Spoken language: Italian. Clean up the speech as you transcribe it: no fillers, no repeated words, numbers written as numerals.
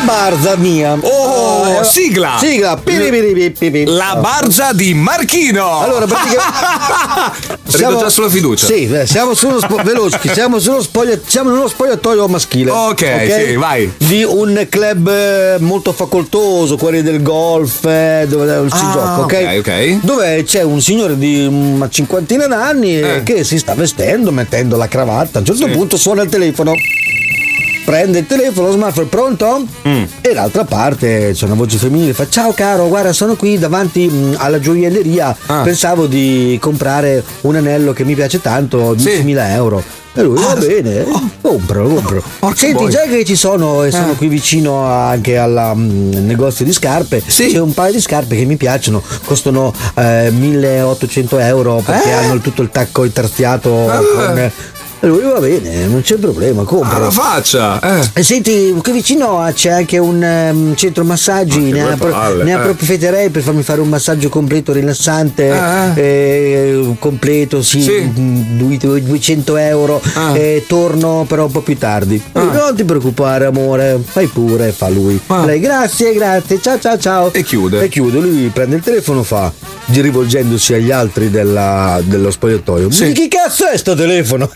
barza mia. Sigla. La barza di Marchino. Allora, praticamente rido già sulla fiducia. Sì, siamo su uno veloci, siamo in uno spogliatoio maschile. Ok, sì, vai. Di un club molto facoltoso, quelli del golf, dove si gioca, ok? Dove c'è un signore di una cinquantina d'anni che si sta vestendo, mettendo la cravatta. A un certo punto suona il telefono. Prende il telefono, lo smartphone, pronto? E l'altra parte c'è una voce femminile, fa: ciao caro, guarda, sono qui davanti alla gioielleria, pensavo di comprare un anello che mi piace tanto, 10.000 euro. E lui va bene, compro. Senti, già che ci sono e sono qui vicino anche al negozio di scarpe, c'è un paio di scarpe che mi piacciono, costano 1.800 euro perché hanno tutto il tacco intarsiato con... Lui va bene, non c'è problema, compro. La faccia! E senti, qui vicino c'è anche un centro massaggi, ne approfitterei per farmi fare un massaggio completo, rilassante, completo, 200 euro, torno però un po' più tardi. Non ti preoccupare amore, fai pure, fa lui. Lei, grazie, ciao. E chiude. Lui prende il telefono, fa, rivolgendosi agli altri dello spogliatoio. Di chi cazzo è sto telefono?